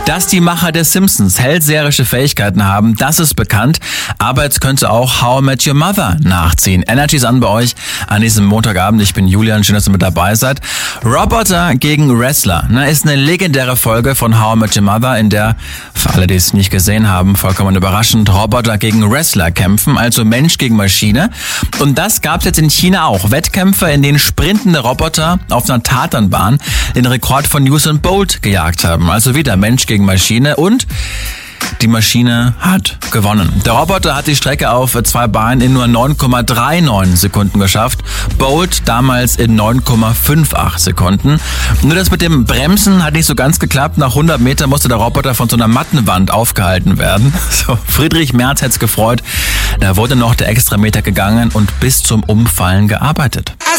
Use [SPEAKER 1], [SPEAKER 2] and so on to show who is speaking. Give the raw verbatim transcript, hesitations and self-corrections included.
[SPEAKER 1] Dass die Macher der Simpsons hellseherische Fähigkeiten haben, das ist bekannt. Aber jetzt könnte auch How I Met Your Mother nachziehen. Energy ist an bei euch an diesem Montagabend. Ich bin Julian, schön, dass ihr mit dabei seid. Roboter gegen Wrestler. Na, ist eine legendäre Folge von How I Met Your Mother, in der, für alle, die es nicht gesehen haben, vollkommen überraschend, Roboter gegen Wrestler kämpfen, also Mensch gegen Maschine. Und das gab es jetzt in China auch. Wettkämpfe, in denen sprintende Roboter auf einer Tatanbahn den Rekord von Usain Bolt gejagt haben. Also wieder Mensch gegen Maschine und die Maschine hat gewonnen. Der Roboter hat die Strecke auf zwei Beinen in nur neun Komma neununddreißig Sekunden geschafft. Bolt damals in neun Komma achtundfünfzig Sekunden. Nur das mit dem Bremsen hat nicht so ganz geklappt. Nach hundert Metern musste der Roboter von so einer Mattenwand aufgehalten werden. So, Friedrich Merz hätt's gefreut. Da wurde noch der Extrameter gegangen und bis zum Umfallen gearbeitet.